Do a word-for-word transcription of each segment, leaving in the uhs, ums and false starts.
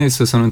있어서는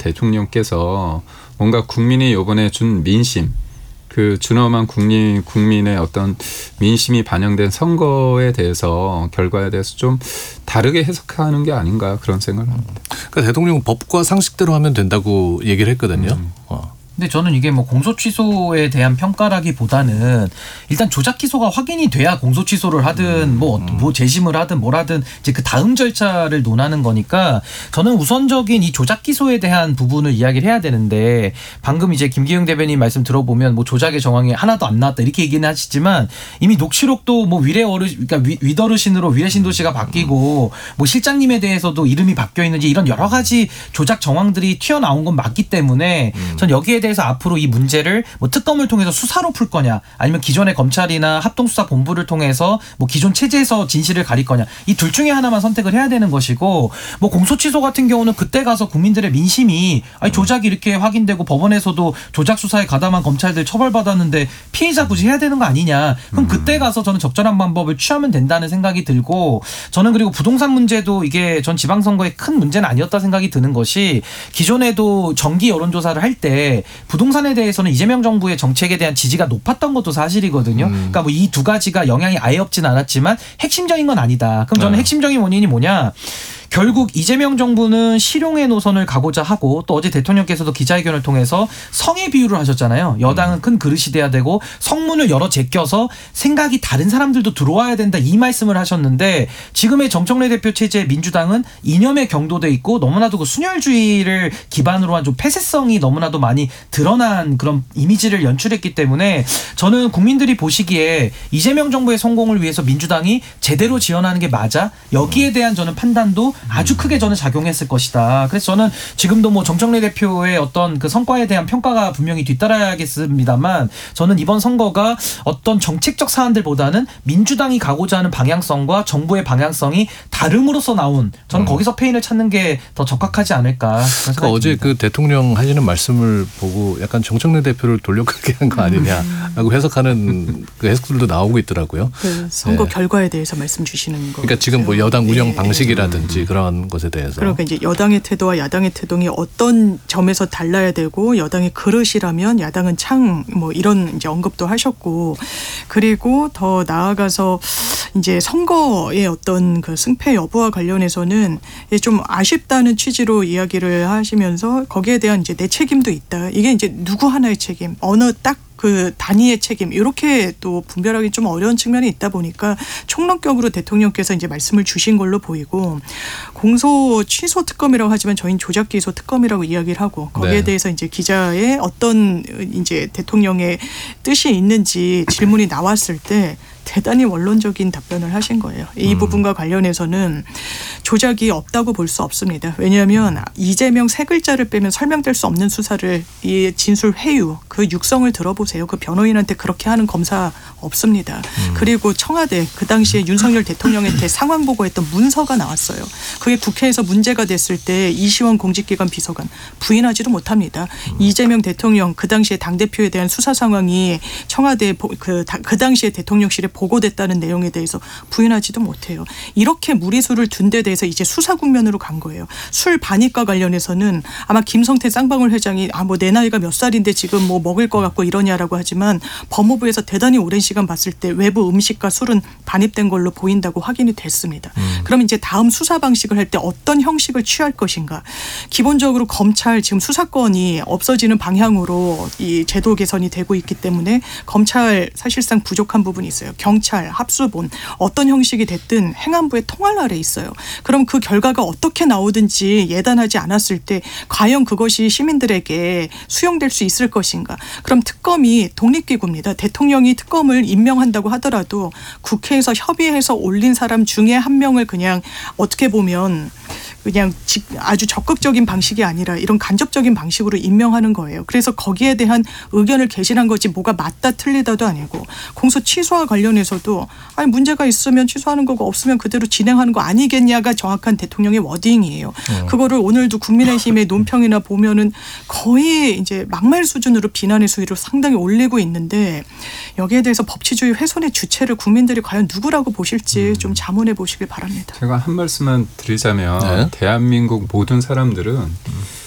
대통령께서 뭔가 국민이 이번에 준 민심, 그 준엄한 국민, 국민의 어떤 민심이 반영된 선거에 대해서 결과에 대해서 좀 다르게 해석하는 게 아닌가 그런 생각을 합니다. 그러니까 대통령은 법과 상식대로 하면 된다고 얘기를 했거든요. 음. 어. 근데 저는 이게 뭐 공소 취소에 대한 평가라기보다는 일단 조작 기소가 확인이 돼야 공소 취소를 하든 뭐, 뭐 재심을 하든 뭘 하든 이제 그 다음 절차를 논하는 거니까 저는 우선적인 이 조작 기소에 대한 부분을 이야기를 해야 되는데 방금 이제 김기용 대변인 말씀 들어보면 뭐 조작의 정황이 하나도 안 나왔다 이렇게 얘기는 하시지만 이미 녹취록도 뭐 위례 어르 그러니까 위, 위더르신으로 위례 신도시가 바뀌고 뭐 실장님에 대해서도 이름이 바뀌어 있는지 이런 여러 가지 조작 정황들이 튀어나온 건 맞기 때문에 전 여기에 대해 그래서 앞으로 이 문제를 뭐 특검을 통해서 수사로 풀 거냐 아니면 기존의 검찰이나 합동수사본부를 통해서 뭐 기존 체제에서 진실을 가릴 거냐 이 둘 중에 하나만 선택을 해야 되는 것이고 뭐 공소취소 같은 경우는 그때 가서 국민들의 민심이 아니 조작이 이렇게 확인되고 법원에서도 조작 수사에 가담한 검찰들 처벌받았는데 피해자 구제해야 되는 거 아니냐 그럼 그때 가서 저는 적절한 방법을 취하면 된다는 생각이 들고 저는 그리고 부동산 문제도 이게 전 지방선거의 큰 문제는 아니었다 생각이 드는 것이 기존에도 정기 여론조사를 할 때 부동산에 대해서는 이재명 정부의 정책에 대한 지지가 높았던 것도 사실이거든요. 음. 그러니까 뭐 이 두 가지가 영향이 아예 없진 않았지만 핵심적인 건 아니다. 그럼 저는 네. 핵심적인 원인이 뭐냐? 결국 이재명 정부는 실용의 노선을 가고자 하고 또 어제 대통령께서도 기자회견을 통해서 성의 비유를 하셨잖아요. 여당은 큰 그릇이 돼야 되고 성문을 열어 제껴서 생각이 다른 사람들도 들어와야 된다 이 말씀을 하셨는데 지금의 정청래 대표 체제의 민주당은 이념에 경도돼 있고 너무나도 그 순혈주의를 기반으로 한 좀 폐쇄성이 너무나도 많이 드러난 그런 이미지를 연출했기 때문에 저는 국민들이 보시기에 이재명 정부의 성공을 위해서 민주당이 제대로 지원하는 게 맞아 여기에 대한 저는 판단도 아주 크게 저는 작용했을 것이다. 그래서 저는 지금도 뭐 정청래 대표의 어떤 그 성과에 대한 평가가 분명히 뒤따라야겠습니다만 저는 이번 선거가 어떤 정책적 사안들보다는 민주당이 가고자 하는 방향성과 정부의 방향성이 다름으로써 나온 저는 음. 거기서 페인을 찾는 게 더 적합하지 않을까. 그러니까 어제 그 대통령 하시는 말씀을 보고 약간 정청래 대표를 돌려가게 한 거 아니냐라고 해석하는 그 해석들도 나오고 있더라고요. 그 선거 네. 결과에 대해서 말씀 주시는 거. 그러니까 지금 뭐 여당 운영 방식이라든지 그런 것에 대해서. 그러니까 이제 여당의 태도와 야당의 태도이 어떤 점에서 달라야 되고 여당의 그릇이라면 야당은 창 뭐 이런 이제 언급도 하셨고 그리고 더 나아가서 이제 선거의 어떤 그 승패 여부와 관련해서는 좀 아쉽다는 취지로 이야기를 하시면서 거기에 대한 이제 내 책임도 있다. 이게 이제 누구 하나의 책임, 어느 딱 그 단위의 책임 이렇게 또 분별하기 좀 어려운 측면이 있다 보니까 총론격으로 대통령께서 이제 말씀을 주신 걸로 보이고 공소 취소 특검이라고 하지만 저희는 조작 기소 특검이라고 이야기를 하고 거기에 네. 대해서 이제 기자의 어떤 이제 대통령의 뜻이 있는지 질문이 나왔을 때 대단히 원론적인 답변을 하신 거예요. 이 음. 부분과 관련해서는 조작이 없다고 볼 수 없습니다. 왜냐하면 이재명 세 글자를 빼면 설명될 수 없는 수사를 이 진술 회유 그 육성을 들어보세요. 그 변호인한테 그렇게 하는 검사 없습니다. 음. 그리고 청와대 그 당시에 윤석열 대통령한테 상황 보고했던 문서가 나왔어요. 그게 국회에서 문제가 됐을 때 이시원 공직기관 비서관 부인하지도 못합니다. 음. 이재명 대통령 그 당시에 당대표에 대한 수사 상황이 청와대 그, 그 당시에 대통령실에 보고됐다는 내용에 대해서 부인하지도 못해요. 이렇게 무리수를 둔 데 대해서 이제 수사 국면으로 간 거예요. 술 반입과 관련해서는 아마 김성태 쌍방울 회장이 아, 뭐 내 나이가 몇 살인데 지금 뭐 먹을 것 같고 이러냐라고 하지만 법무부에서 대단히 오랜 시간 봤을 때 외부 음식과 술은 반입된 걸로 보인다고 확인이 됐습니다. 음. 그럼 이제 다음 수사 방식을 할 때 어떤 형식을 취할 것인가. 기본적으로 검찰 지금 수사권이 없어지는 방향으로 이 제도 개선이 되고 있기 때문에 검찰 사실상 부족한 부분이 있어요. 경찰, 합수본 어떤 형식이 됐든 행안부의 통할 아래 있어요. 그럼 그 결과가 어떻게 나오든지 예단하지 않았을 때 과연 그것이 시민들에게 수용될 수 있을 것인가. 그럼 특검이 독립기구입니다. 대통령이 특검을 임명한다고 하더라도 국회에서 협의해서 올린 사람 중에 한 명을 그냥 어떻게 보면 그냥 아주 적극적인 방식이 아니라 이런 간접적인 방식으로 임명하는 거예요. 그래서 거기에 대한 의견을 개진한 거지 뭐가 맞다 틀리다도 아니고 공소 취소와 관련해서도 아니 문제가 있으면 취소하는 거고 없으면 그대로 진행하는 거 아니겠냐가 정확한 대통령의 워딩이에요. 음. 그거를 오늘도 국민의힘의 논평이나 보면은 거의 이제 막말 수준으로 비난의 수위를 상당히 올리고 있는데 여기에 대해서 법치주의 훼손의 주체를 국민들이 과연 누구라고 보실지 좀 자문해 보시길 바랍니다. 제가 한 말씀만 드리자면 네? 대한민국 모든 사람들은